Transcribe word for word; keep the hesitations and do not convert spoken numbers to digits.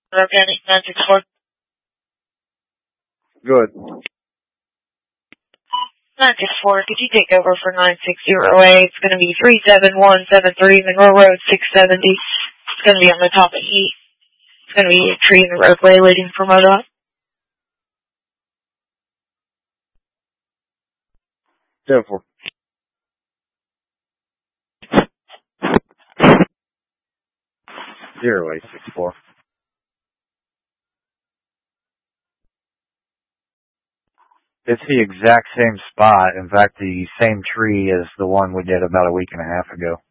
Organic nine six four. Good. nine six four, could you take over for nine six zero A? It's going to be three seven one seven three Monroe Road six seventy. It's going to be on the top of heat. It's going to be a tree in the roadway leading from O D O T. ten four. Zero eight six four. It's the exact same spot. In fact, the same tree as the one we did about a week and a half ago.